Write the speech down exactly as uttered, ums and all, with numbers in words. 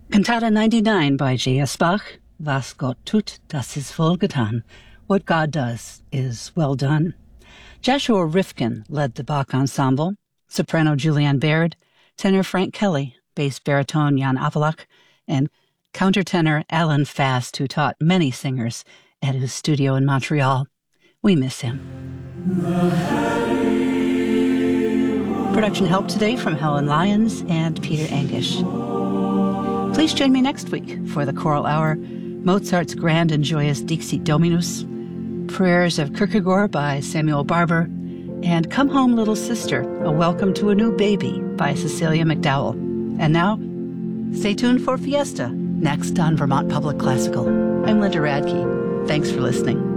Cantata ninety-nine by J S. Bach. Was Gott tut, das ist wohl getan. What God does is well done. Joshua Rifkin led the Bach ensemble. Soprano Julianne Baird, tenor Frank Kelly, bass baritone Jan Avalak, and countertenor Alan Fast, who taught many singers at his studio in Montreal. We miss him. Production help today from Helen Lyons and Peter Angish. Please join me next week for the Choral Hour, Mozart's Grand and Joyous Dixit Dominus, Prayers of Kierkegaard by Samuel Barber, and Come Home Little Sister, A Welcome to a New Baby by Cecilia McDowell. And now, stay tuned for Fiesta, next on Vermont Public Classical. I'm Linda Radke. Thanks for listening.